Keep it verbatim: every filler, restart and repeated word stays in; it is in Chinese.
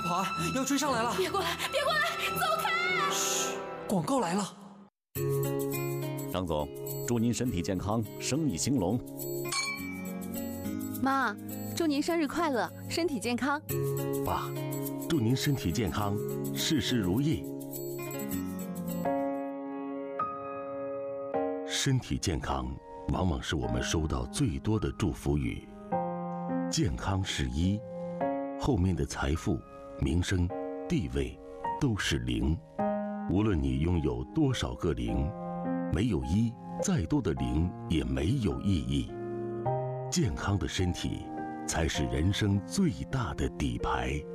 跑啊！要追上来了！ 别过来，别过来，走开！ 嘘，广告来了。 张总，祝您身体健康，生意兴隆。 妈，祝您生日快乐，身体健康。 爸，祝您身体健康，事事如意。身体健康，往往是我们收到最多的祝福语。健康是一，后面的财富、名声、地位都是零。无论你拥有多少个零，没有一，再多的零也没有意义。健康的身体才是人生最大的底牌。